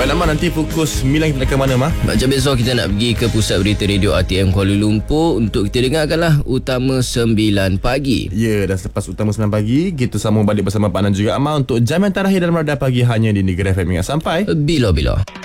Baiklah Mak, nanti pukul 9 kita akan mana Mak? Macam besok kita nak pergi ke pusat berita radio RTM Kuala Lumpur untuk kita dengarkanlah Utama 9 Pagi. Ya, dan selepas Utama 9 Pagi, kita sambung balik bersama Pak Nan juga Amal untuk jam yang terakhir dalam Radar Pagi hanya di Negeri FM. Ingat sampai Bila-bila.